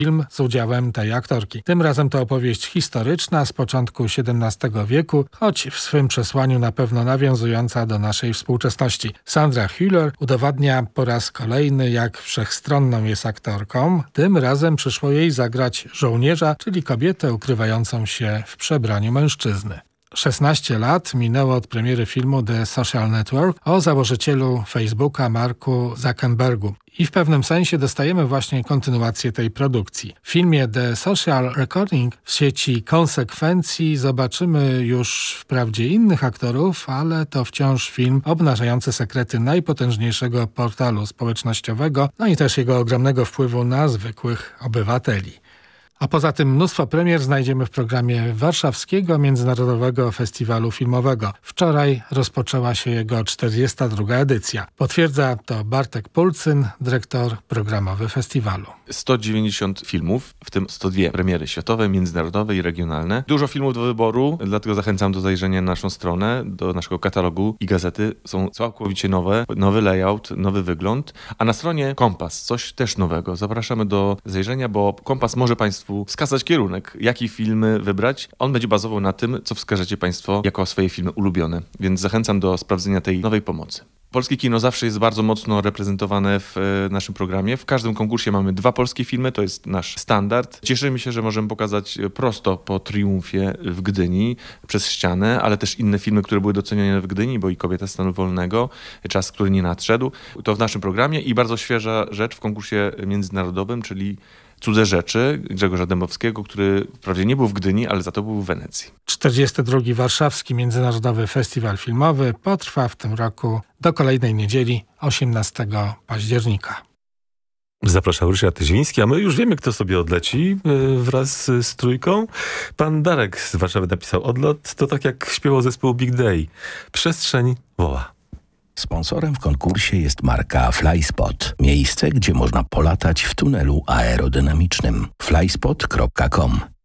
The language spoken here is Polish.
film z udziałem tej aktorki. Tym razem to opowieść historyczna z początku XVII wieku, choć w swym przesłaniu na pewno nawiązująca do naszej współczesności. Sandra Hüller udowadnia po raz kolejny, jak wszechstronną jest aktorką. Tym razem przyszło jej zagrać żołnierza, czyli kobietę ukrywającą się w przebraniu mężczyzny. 16 lat minęło od premiery filmu The Social Network o założycielu Facebooka Marku Zuckerbergu. I w pewnym sensie dostajemy właśnie kontynuację tej produkcji. W filmie The Social Recording w sieci konsekwencji zobaczymy już wprawdzie innych aktorów, ale to wciąż film obnażający sekrety najpotężniejszego portalu społecznościowego, no i też jego ogromnego wpływu na zwykłych obywateli. A poza tym mnóstwo premier znajdziemy w programie Warszawskiego Międzynarodowego Festiwalu Filmowego. Wczoraj rozpoczęła się jego 42. edycja. Potwierdza to Bartek Pulcyn, dyrektor programowy festiwalu. 190 filmów, w tym 102 premiery światowe, międzynarodowe i regionalne. Dużo filmów do wyboru, dlatego zachęcam do zajrzenia na naszą stronę, do naszego katalogu i gazety. Są całkowicie nowe, nowy layout, nowy wygląd, a na stronie Kompas, coś też nowego. Zapraszamy do zajrzenia, bo Kompas może Państwu wskazać kierunek, jaki filmy wybrać. On będzie bazował na tym, co wskażecie Państwo jako swoje filmy ulubione, więc zachęcam do sprawdzenia tej nowej pomocy. Polskie kino zawsze jest bardzo mocno reprezentowane w naszym programie. W każdym konkursie mamy 2 polskie filmy, to jest nasz standard. Cieszymy się, że możemy pokazać prosto po triumfie w Gdyni przez ścianę, ale też inne filmy, które były docenione w Gdyni, bo i Kobieta stanu wolnego, Czas, który nie nadszedł. To w naszym programie i bardzo świeża rzecz w konkursie międzynarodowym, czyli Cudze rzeczy Grzegorza Dębowskiego, który wprawdzie nie był w Gdyni, ale za to był w Wenecji. 42. Warszawski Międzynarodowy Festiwal Filmowy potrwa w tym roku do kolejnej niedzieli, 18 października. Zapraszał Ryszard Ziwiński, a my już wiemy, kto sobie odleci wraz z trójką. Pan Darek z Warszawy napisał: odlot to tak jak śpiewał zespół Big Day. Przestrzeń woła. Sponsorem w konkursie jest marka Flyspot. Miejsce, gdzie można polatać w tunelu aerodynamicznym. flyspot.com